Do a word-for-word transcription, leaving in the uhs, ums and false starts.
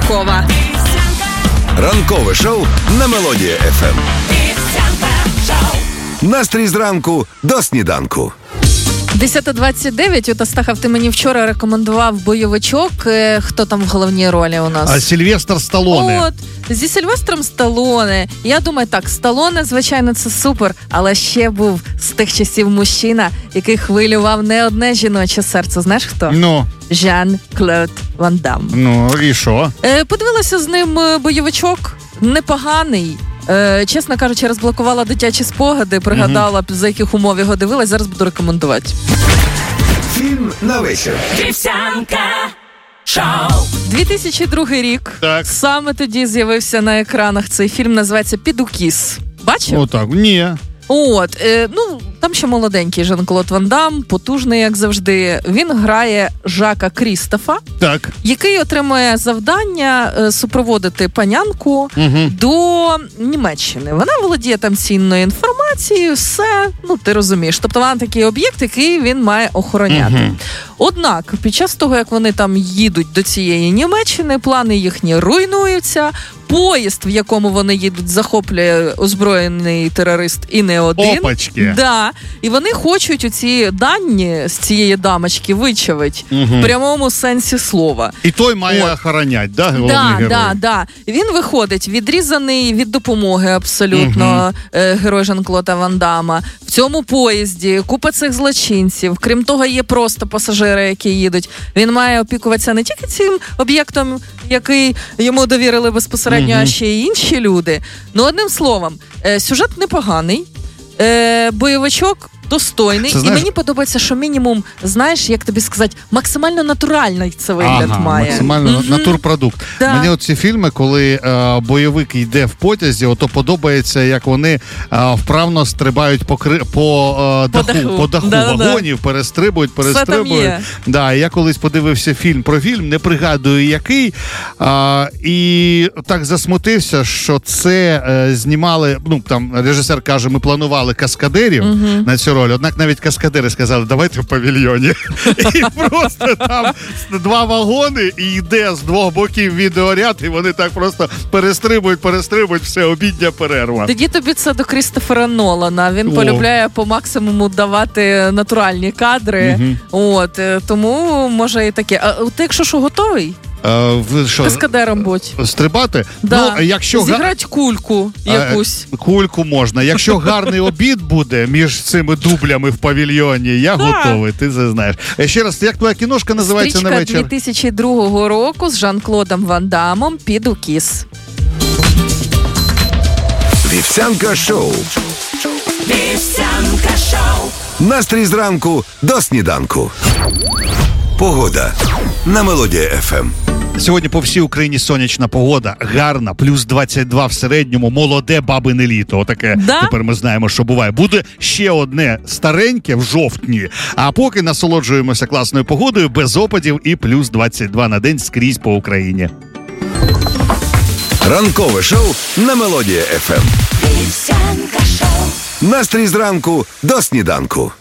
Полякова. Ранкове шоу на Мелодія еф ем. Настрій зранку до сніданку. десята двадцять дев'ять. От, Астахов, ти мені вчора рекомендував бойовичок. Хто там в головній ролі у нас? А Сильвестр Сталлоне. От, зі Сильвестром Сталлоне. Я думаю, так, Сталлоне, звичайно, це супер, але ще був з тих часів мужчина, який хвилював не одне жіноче серце. Знаєш хто? Ну. Жан-Клод Ван Дам. Ну, і що? Е, подивилася з ним бойовичок. Непоганий. Е, чесно кажучи, розблокувала дитячі спогади, пригадала, mm-hmm. за яких умов його дивилась. Зараз буду рекомендувати. Фільм на вечір. Вівсянка шоу. дві тисячі другий рік. Так. Саме тоді з'явився на екранах цей фільм. Називається «Підукіс». Бачив? Отак, ні. От, е, ну, там ще молоденький Жан-Клод Ван Дам, потужний, як завжди. Він грає Жака Крістофа, так. який отримує завдання е, супроводити панянку угу. до Німеччини. Вона володіє там цінною інформацією, все, ну, ти розумієш. Тобто вона такий об'єкт, який він має охороняти. Угу. Однак, під час того, як вони там їдуть до цієї Німеччини, плани їхні руйнуються. Поїзд, в якому вони їдуть, захоплює озброєний терорист і не один. Опачки. Да. І вони хочуть оці дані з цієї дамочки вичавити угу. в прямому сенсі слова. І той має От. охоронять, да, головний да, герой? Да, да. Він виходить відрізаний від допомоги абсолютно угу. герой Жан-Клода Ван Дамма. В цьому поїзді купа цих злочинців. Крім того, є просто пасажири, які їдуть. Він має опікуватися не тільки цим об'єктом, який йому довірили безпосередньо, mm-hmm. а ще й інші люди. Ну, одним словом, сюжет непоганий, бойовичок достойний. Це, і знаєш, мені подобається, що мінімум, знаєш, як тобі сказати, максимально натуральний це вигляд ага, має. Максимально mm-hmm. натурпродукт. Да. Мені оці фільми, коли е, бойовик йде в потязі, ото подобається, як вони е, вправно стрибають по, кри... по, е, по даху, даху, по даху да, вагонів, да. перестрибують, перестрибують. Да, я колись подивився фільм про фільм, не пригадую який, е, і так засмутився, що це е, знімали, ну там режисер каже, ми планували каскадерів mm-hmm. на цю роль, однак навіть каскадери сказали, давайте в павільйоні. І просто там два вагони, і йде з двох боків відеоряд, і вони так просто перестрибують, перестрибують, все, обідня перерва. Тоді тобі це до Крістофера Нолана. Він О. полюбляє по максимуму давати натуральні кадри. Угу. От, тому може і таке. А ти, якщо що, готовий? А, ви що, каскадером будь. Стрибати? Да. Ну, якщо зіграти кульку якусь. А, кульку можна. Якщо гарний обід буде між цими дублями в павільйоні, я да. готовий, ти це знаєш. Ще раз, як твоя кіношка називається Стрічка на вечір? дві тисячі другого року з Жан-Клодом Ван Дамом «Підукіс». Вівсянка шоу. Вівсянка шоу. Настрій зранку до сніданку. Погода на Мелодія еф ем. Сьогодні по всій Україні сонячна погода, гарна, плюс двадцять два в середньому, молоде бабине літо. Отаке да? тепер ми знаємо, що буває. Буде ще одне стареньке в жовтні, а поки насолоджуємося класною погодою, без опадів і плюс двадцять два на день скрізь по Україні. Ранкове шоу на Мелодія еф ем. Вівсянка шоу. Настрій зранку до сніданку.